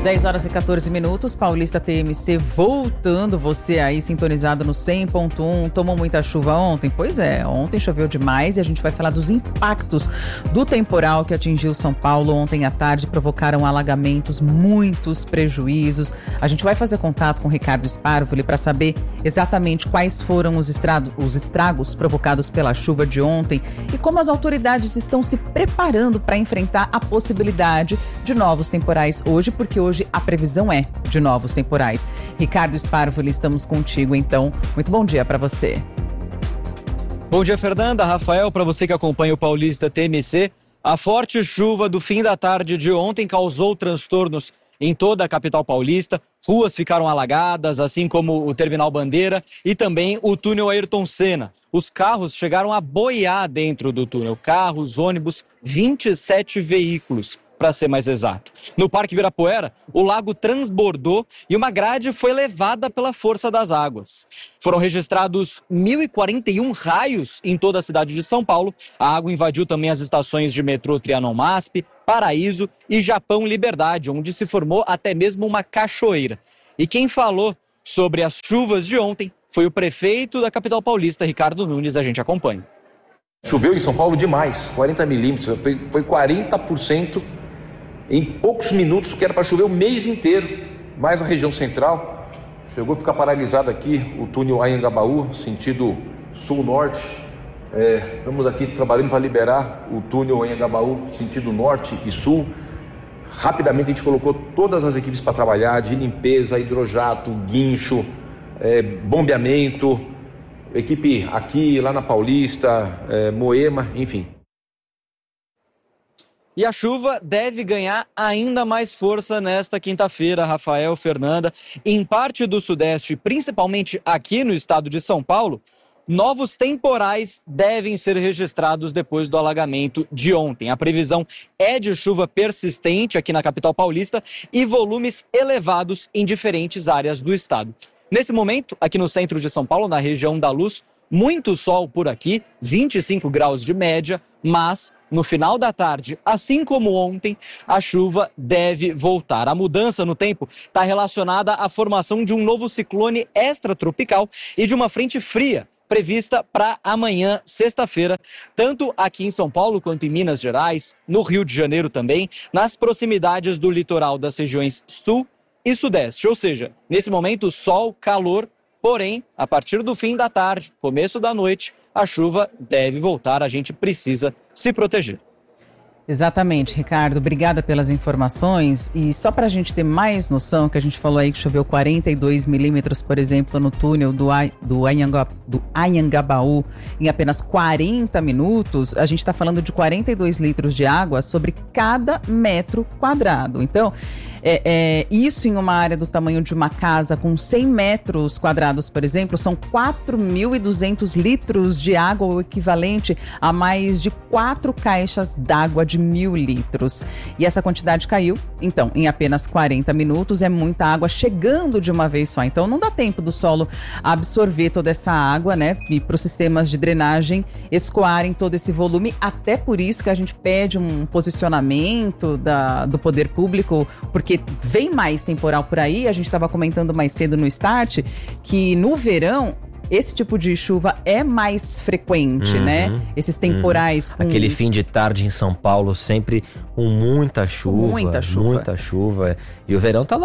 10h14, Paulista TMC voltando, você aí sintonizado no 100.1, tomou muita chuva ontem? Pois é, ontem choveu demais e a gente vai falar dos impactos do temporal que atingiu São Paulo ontem à tarde, provocaram alagamentos, muitos prejuízos. A gente vai fazer contato com o Ricardo Sparvoli para saber exatamente quais foram os estragos provocados pela chuva de ontem e como as autoridades estão se preparando para enfrentar a possibilidade de novos temporais hoje, porque hoje a previsão é de novos temporais. Ricardo Sparvoli, estamos contigo, então. Muito bom dia para você. Bom dia, Fernanda. Rafael, para você que acompanha o Paulista TMC, a forte chuva do fim da tarde de ontem causou transtornos em toda a capital paulista. Ruas ficaram alagadas, assim como o Terminal Bandeira e também o túnel Ayrton Senna. Os carros chegaram a boiar dentro do túnel. Carros, ônibus, 27 veículos, para ser mais exato. No Parque Ibirapuera, o lago transbordou e uma grade foi levada pela força das águas. Foram registrados 1.041 raios em toda a cidade de São Paulo. A água invadiu também as estações de metrô Trianon-MASP, Paraíso e Japão Liberdade, onde se formou até mesmo uma cachoeira. E quem falou sobre as chuvas de ontem foi o prefeito da capital paulista, Ricardo Nunes. A gente acompanha. Choveu em São Paulo demais, 40 milímetros, foi 40% em poucos minutos, que era para chover o mês inteiro. Mais a região central, chegou a ficar paralisado aqui o túnel Anhangabaú, sentido sul-norte. Estamos aqui trabalhando para liberar o túnel Anhangabaú, sentido norte e sul. Rapidamente a gente colocou todas as equipes para trabalhar, de limpeza, hidrojato, guincho, bombeamento, equipe aqui, lá na Paulista, Moema, enfim. E a chuva deve ganhar ainda mais força nesta quinta-feira, Rafael, Fernanda. Em parte do Sudeste, principalmente aqui no estado de São Paulo, novos temporais devem ser registrados depois do alagamento de ontem. A previsão é de chuva persistente aqui na capital paulista e volumes elevados em diferentes áreas do estado. Nesse momento, aqui no centro de São Paulo, na região da Luz, muito sol por aqui, 25 graus de média, mas no final da tarde, assim como ontem, a chuva deve voltar. A mudança no tempo está relacionada à formação de um novo ciclone extratropical e de uma frente fria prevista para amanhã, sexta-feira, tanto aqui em São Paulo quanto em Minas Gerais, no Rio de Janeiro também, nas proximidades do litoral das regiões sul e sudeste. Ou seja, nesse momento, sol, calor, porém, a partir do fim da tarde, começo da noite, a chuva deve voltar, a gente precisa se proteger. Exatamente, Ricardo, obrigada pelas informações. E só para a gente ter mais noção, que a gente falou aí que choveu 42 milímetros, por exemplo, no túnel do Anhangabaú em apenas 40 minutos, a gente está falando de 42 litros de água sobre cada metro quadrado. Então, isso em uma área do tamanho de uma casa com 100 metros quadrados, por exemplo, são 4.200 litros de água, o equivalente a mais de 4 caixas d'água de 1.000 litros. E essa quantidade caiu, então, em apenas 40 minutos, é muita água chegando de uma vez só. Então, não dá tempo do solo absorver toda essa água, né? E para os sistemas de drenagem escoarem todo esse volume. Até por isso que a gente pede um posicionamento do poder público, porque vem mais temporal por aí. A gente estava comentando mais cedo no Start que no verão esse tipo de chuva é mais frequente, né? Esses temporais. Aquele fim de tarde em São Paulo, sempre com muita chuva. Muita chuva. E o verão tá lá.